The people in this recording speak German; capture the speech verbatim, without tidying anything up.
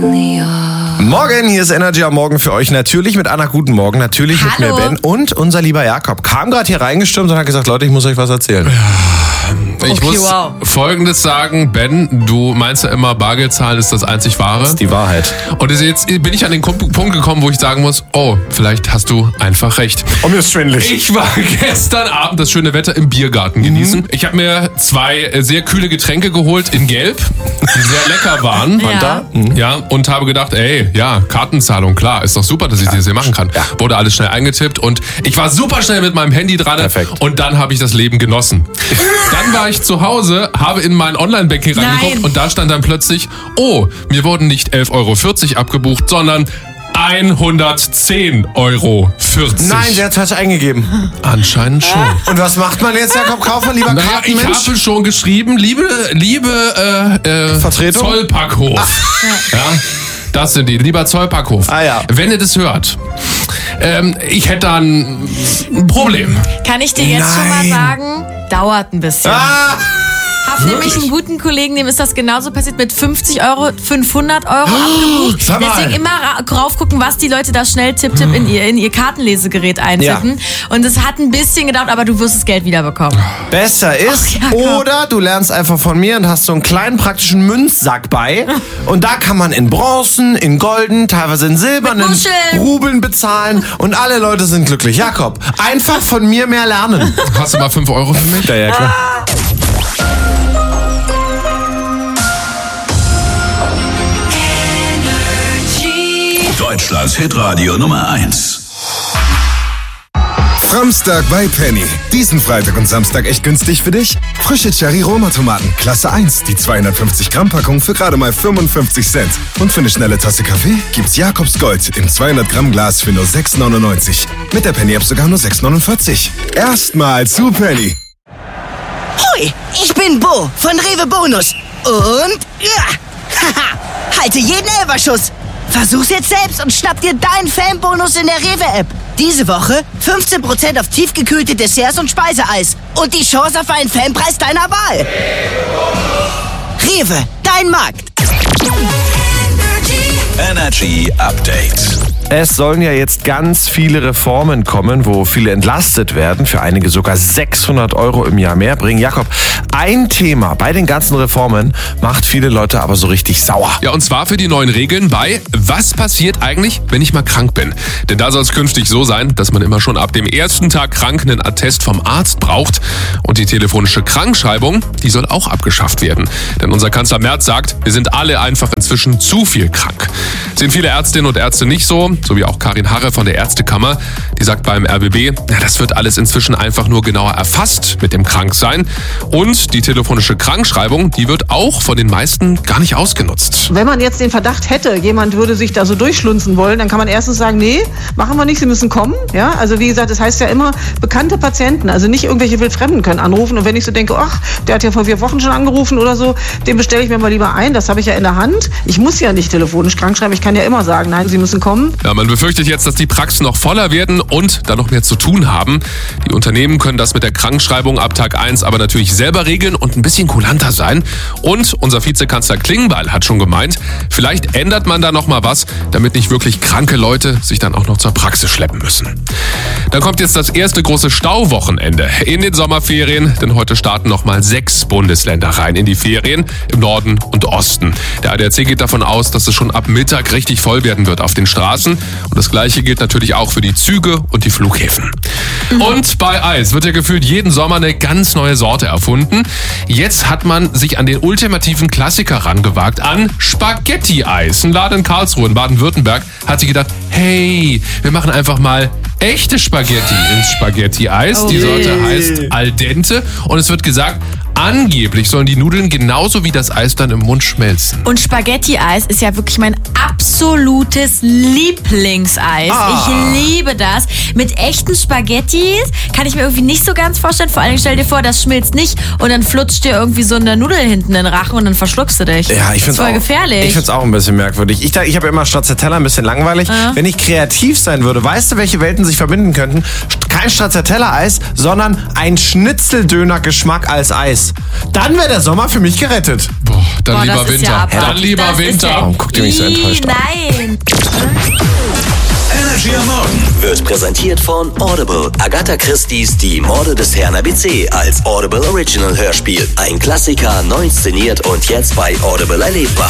Morgen, hier ist Energy am Morgen für euch. Natürlich mit Anna, guten Morgen. Natürlich Hallo. mit mir, Ben. Und unser lieber Jakob kam gerade hier reingestürmt und hat gesagt, Leute, ich muss euch was erzählen. Ich Okay, muss wow. Folgendes sagen, Ben, du meinst ja immer, Bargeld zahlen ist das einzig Wahre. Das ist die Wahrheit. Und jetzt bin ich an den Punkt gekommen, wo ich sagen muss, oh, vielleicht hast du einfach recht. Und mir ist schwindelig. Ich war gestern Abend das schöne Wetter im Biergarten genießen. Ich habe mir zwei sehr kühle Getränke geholt in Gelb, die sehr lecker waren. Ja. Da? Ja, und habe gedacht, ey, ja, Kartenzahlung, klar, ist doch super, dass ich das hier machen kann. Ja. Wurde alles schnell eingetippt und ich war super schnell mit meinem Handy dran. Perfekt. Und dann habe ich das Leben genossen. Dann war ich zu Hause, habe in mein Online-Banking Nein. reingeguckt und da stand dann plötzlich, oh, mir wurden nicht elf Euro vierzig abgebucht, sondern hundertzehn Euro vierzig. Nein, sie hat falsch eingegeben. Anscheinend schon. Und was macht man jetzt, Jakob Kaufmann, lieber Naja, ich Kartenmensch? habe schon geschrieben, liebe, liebe äh, äh, Vertretung? Zollpackhof. Ja, das sind die. Lieber Zollpackhof. Ah, ja. Wenn ihr das hört, ähm, ich hätte da ein Problem. Kann ich dir jetzt schon mal Nein. sagen, dauert ein bisschen. Ah! Hab nämlich einen guten Kollegen, dem ist das genauso passiert mit fünfzig Euro, fünfhundert Euro abgebucht. sag mal. Deswegen immer ra- drauf gucken, was die Leute da schnell tipp, tipp in ihr, in ihr Kartenlesegerät eintippen. Und es hat ein bisschen gedauert, aber du wirst das Geld wiederbekommen. Besser ist, Ach, Jakob. oder du lernst einfach von mir und hast so einen kleinen praktischen Münzsack bei. Und da kann man in Bronzen, in Golden, teilweise in silbernen Mit Muscheln. Rubeln bezahlen und alle Leute sind glücklich. Jakob, einfach von mir mehr lernen. Hast du mal fünf Euro für mich? Ja, ja, klar. Deutschlands Hitradio Nummer eins. Samstag bei Penny. Diesen Freitag und Samstag echt günstig für dich? Frische Cherry-Roma-Tomaten, Klasse eins. Die zweihundertfünfzig Gramm Packung für gerade mal fünfundfünfzig Cent. Und für eine schnelle Tasse Kaffee gibt's Jakobs Gold im zweihundert Gramm Glas für nur sechs neunundneunzig. Mit der Penny-App sogar nur sechs neunundvierzig. Erstmal zu Penny. Hoi, ich bin Bo von Rewe Bonus. Und ja, haha, halte jeden Elferschuss. Versuch's jetzt selbst und schnapp dir deinen Fanbonus in der Rewe-App. Diese Woche fünfzehn Prozent auf tiefgekühlte Desserts und Speiseeis. Und die Chance auf einen Fanpreis deiner Wahl. Rewe, dein Markt. Energy Update. Es sollen ja jetzt ganz viele Reformen kommen, wo viele entlastet werden, für einige sogar sechshundert Euro im Jahr mehr bringen. Jakob, ein Thema bei den ganzen Reformen macht viele Leute aber so richtig sauer. Ja, und zwar für die neuen Regeln bei, was passiert eigentlich, wenn ich mal krank bin? Denn da soll es künftig so sein, dass man immer schon ab dem ersten Tag krank einen Attest vom Arzt braucht. Und die telefonische Krankschreibung, die soll auch abgeschafft werden. Denn unser Kanzler Merz sagt, wir sind alle einfach inzwischen zu viel krank. Sehen viele Ärztinnen und Ärzte nicht so, so wie auch Karin Harre von der Ärztekammer. Die sagt beim R B B, na, das wird alles inzwischen einfach nur genauer erfasst mit dem Kranksein. Und die telefonische Krankschreibung, die wird auch von den meisten gar nicht ausgenutzt. Wenn man jetzt den Verdacht hätte, jemand würde sich da so durchschlunzen wollen, dann kann man erstens sagen, nee, machen wir nicht, sie müssen kommen. Ja, also wie gesagt, das heißt ja immer, bekannte Patienten, also nicht irgendwelche Wildfremden können anrufen. Und wenn ich so denke, ach, der hat ja vor vier Wochen schon angerufen oder so, den bestelle ich mir mal lieber ein, das habe ich ja in der Hand. Ich muss ja nicht telefonisch krank schreiben, ich kann ja immer sagen, nein, sie müssen kommen. Ja, man befürchtet jetzt, dass die Praxen noch voller werden und dann noch mehr zu tun haben. Die Unternehmen können das mit der Krankschreibung ab Tag eins aber natürlich selber regeln und ein bisschen kulanter sein. Und unser Vizekanzler Klingbeil hat schon gemeint, vielleicht ändert man da noch mal was, damit nicht wirklich kranke Leute sich dann auch noch zur Praxis schleppen müssen. Dann kommt jetzt das erste große Stauwochenende in den Sommerferien, denn heute starten noch mal sechs Bundesländer rein in die Ferien im Norden und Osten. Der A D A C geht davon aus, dass es schon ab Mittag richtig voll werden wird auf den Straßen. Und das Gleiche gilt natürlich auch für die Züge und die Flughäfen. Mhm. Und bei Eis wird ja gefühlt jeden Sommer eine ganz neue Sorte erfunden. Jetzt hat man sich an den ultimativen Klassiker rangewagt, an Spaghetti-Eis. Ein Laden in Karlsruhe in Baden-Württemberg hat sich gedacht, hey, wir machen einfach mal echte Spaghetti ins Spaghetti-Eis. Oh Die je. Sorte heißt Al dente und es wird gesagt, angeblich sollen die Nudeln genauso wie das Eis dann im Mund schmelzen. Und Spaghetti-Eis ist ja wirklich mein absolutes Lieblingseis. Ah. Ich liebe das. Mit echten Spaghettis kann ich mir irgendwie nicht so ganz vorstellen. Vor allem stell dir vor, das schmilzt nicht und dann flutscht dir irgendwie so eine Nudel hinten in den Rachen und dann verschluckst du dich. Ja, ich das ist find's voll auch, gefährlich. Ich find's auch ein bisschen merkwürdig. Ich, ich habe immer Stracciatella ein bisschen langweilig. Ja. Wenn ich kreativ sein würde, weißt du, welche Welten sich verbinden könnten? Kein Stracciatella-Eis, sondern ein Schnitzeldöner-Geschmack als Eis. Dann wäre der Sommer für mich gerettet. Boah, dann Boah, lieber das ist Winter. ja abartig. dann lieber Das ist Winter. ja- Warum guckt ihr mich so Ih, enttäuscht an? Nein. Energy am Morgen wird präsentiert von Audible. Agatha Christie's Die Morde des Herrn A B C als Audible Original Hörspiel. Ein Klassiker, neu inszeniert und jetzt bei Audible erlebbar.